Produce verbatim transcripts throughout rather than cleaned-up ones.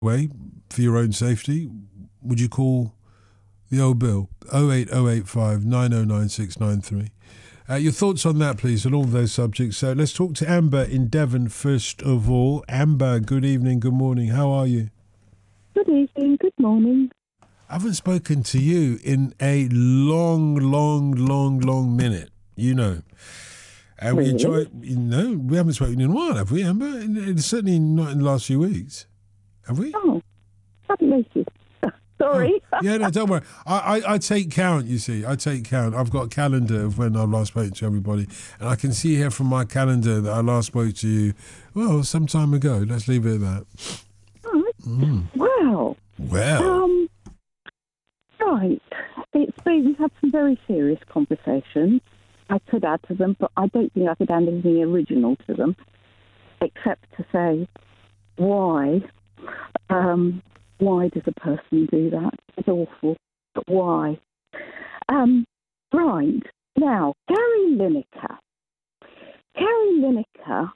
way for your own safety, would you call the old bill? oh eight oh eight five nine oh nine six nine three. Uh, your thoughts on that, please, on all of those subjects. So let's talk to Amber in Devon first of all. Amber, good evening, good morning. How are you? Good evening, good morning. I haven't spoken to you in a long, long, long, long minute, you know. And Really? we enjoy, you know, we haven't spoken in a while, have we, Amber? And, and certainly not in the last few weeks. Have we? Oh, haven't noticed. Sorry. Oh, yeah, no, don't worry. I, I, I take count, you see. I take count. I've got a calendar of when I last spoke to everybody. And I can see here from my calendar that I last spoke to you, well, some time ago. Let's leave it at that. Right. Mm. Well. Well. Um, right. It's been, we've had some very serious conversations. I could add to them, but I don't think I could add anything original to them, except to say, why? Um... Why does a person do that? It's awful. But why? Um, right. Now, Gary Lineker. Gary Lineker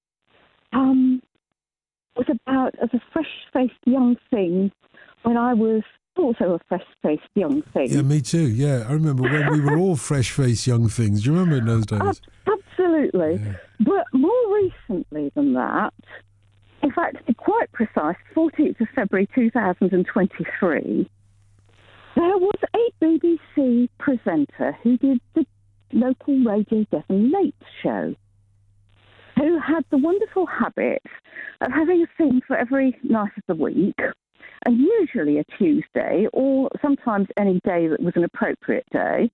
um, was about as a fresh-faced young thing when I was also a fresh-faced young thing. Yeah, me too. Yeah, I remember when we were all fresh-faced young things. Do you remember in those days? Uh, absolutely. Yeah. But more recently than that, in fact, to be quite precise, fourteenth of February two thousand twenty-three, there was a B B C presenter who did the local Radio Devon Late Show, who had the wonderful habit of having a theme for every night of the week, and usually a Tuesday, or sometimes any day that was an appropriate day.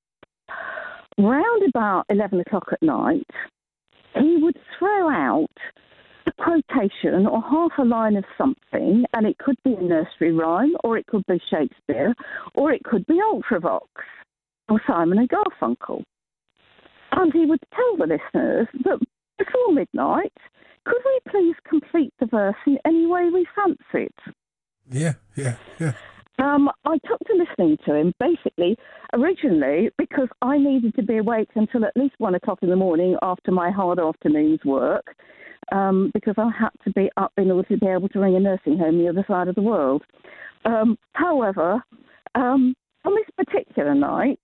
Round about eleven o'clock at night, he would throw out a quotation or half a line of something, and it could be a nursery rhyme, or it could be Shakespeare, or it could be Ultravox, or Simon and Garfunkel. And he would tell the listeners that before midnight, could we please complete the verse in any way we fancied? Yeah, yeah, yeah. Um, I took to listening to him, basically, originally, because I needed to be awake until at least one o'clock in the morning after my hard afternoon's work, um, because I had to be up in order to be able to ring a nursing home the other side of the world. Um, however, um, on this particular night,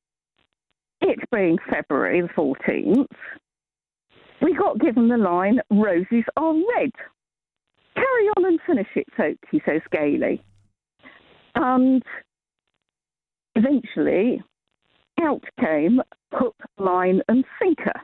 it being February the fourteenth, we got given the line, "Roses are red. Carry on and finish it, folks," he says gaily. And eventually, out came hook, line and sinker.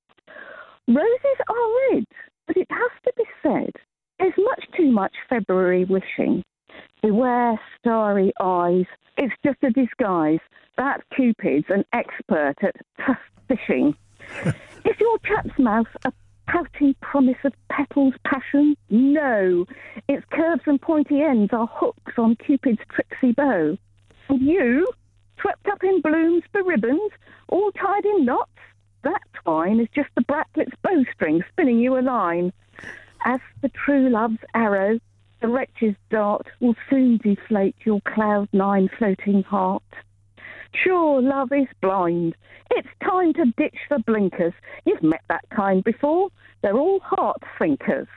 Roses are red, but it has to be said, there's much too much February wishing. Beware starry eyes, it's just a disguise. That Cupid's an expert at tough fishing. Is your chap's mouth a pouty promise of petals passion? No, its curves and pointy ends are hooks on Cupid's tricksy bow. And you, swept up in blooms for ribbons, all tied in knots, that twine is just the bracklet's bowstring spinning you a line. As for true love's arrow, the wretch's dart will soon deflate your cloud nine floating heart. Sure, love is blind. It's time to ditch the blinkers. You've met that kind before. They're all heart thinkers.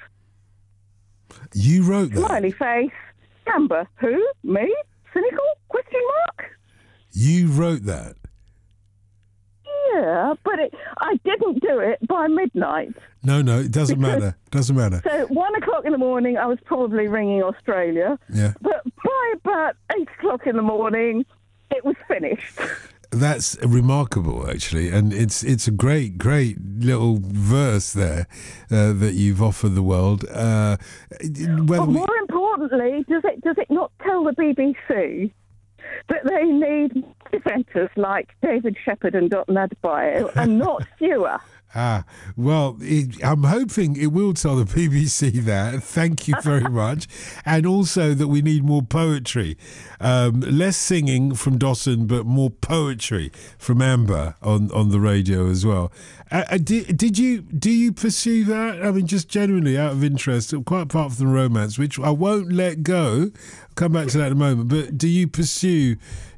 You wrote that? Smiley face. Amber, who? Me? Cynical? Question mark? You wrote that? Yeah, but it, I didn't do it by midnight. No, no, it doesn't because, matter. Doesn't matter. So one o'clock in the morning, I was probably ringing Australia. Yeah. But by about eight o'clock in the morning, it was finished. That's remarkable, actually, and it's it's a great, great little verse there uh, that you've offered the world. Uh, but more we... importantly, does it does it not tell the B B C that they need presenters like David Shepherd and Dot Nadbayo and not fewer? Ah, well, it, I'm hoping it will tell the B B C that. Thank you very much. And also that we need more poetry. Um, less singing from Dawson, but more poetry from Amber on, on the radio as well. Uh, uh, did, did you, do you pursue that? I mean, just generally out of interest, quite apart from the romance, which I won't let go. I'll come back to that in a moment. But do you pursue